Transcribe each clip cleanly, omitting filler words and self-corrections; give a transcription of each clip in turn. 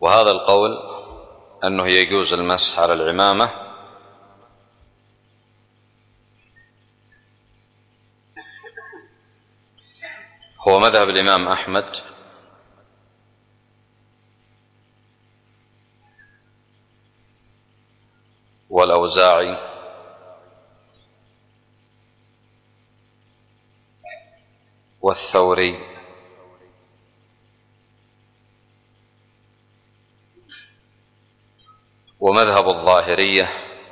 وهذا القول أنه يجوز المسح على العمامة هو مذهب الإمام أحمد والأوزاعي والثوري ومذهب الظاهرية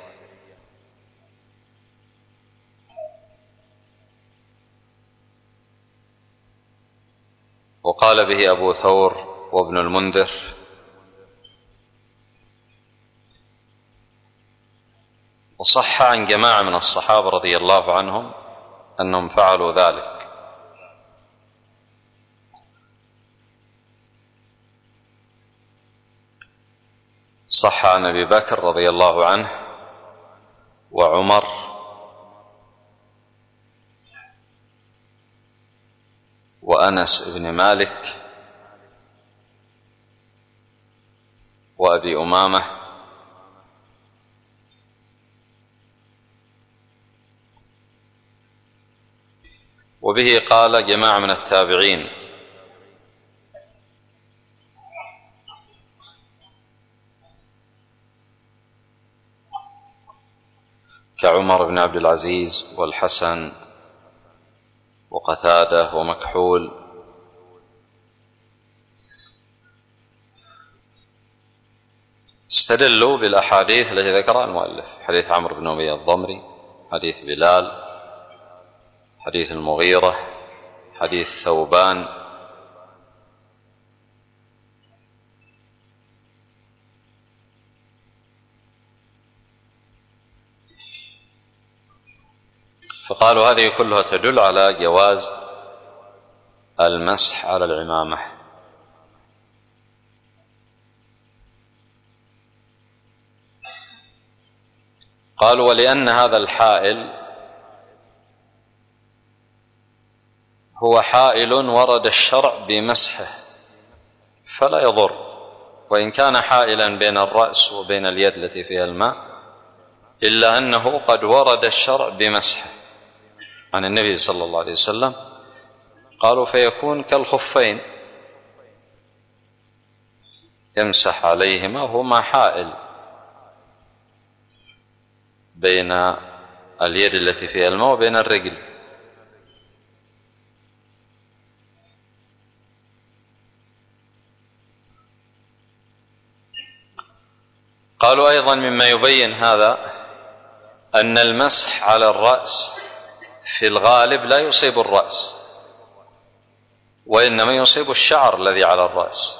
وقال به أبو ثور وابن المنذر وصح عن جماعة من الصحابة رضي الله عنهم أنهم فعلوا ذلك. صح عن أبي بكر رضي الله عنه وعمر وأنس بن مالك وأبي أمامة وبه قال جماعة من التابعين كعمر بن عبد العزيز والحسن وقتادة ومكحول استدلوا بالأحاديث التي ذكرها المؤلف: حديث عمرو بن أمية الضمري، حديث بلال، حديث المغيرة، حديث ثوبان، فقالوا هذه كلها تدل على جواز المسح على العمامة. قالوا ولأن هذا الحائل هو حائل ورد الشرع بمسحه فلا يضر، وإن كان حائلا بين الرأس وبين اليد التي فيها الماء إلا أنه قد ورد الشرع بمسحه عن النبي صلى الله عليه وسلم. قالوا فيكون كالخفين يمسح عليهما وهما حائل بين اليد التي فيها الماء وبين الرجل. قالوا أيضا مما يبين هذا أن المسح على الرأس في الغالب لا يصيب الرأس، وإنما يصيب الشعر الذي على الرأس،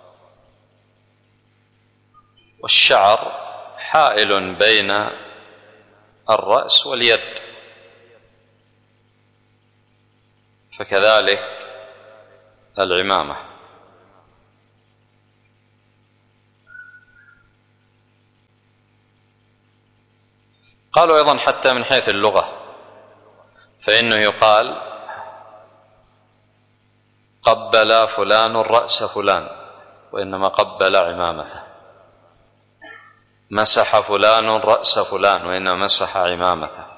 والشعر حائل بين الرأس واليد، فكذلك العمامة. قالوا أيضا حتى من حيث اللغة فإنه يقال قبل فلان رأس فلان، وإنما قبل عمامته. مسح فلان رأس فلان، وإنما مسح عمامته.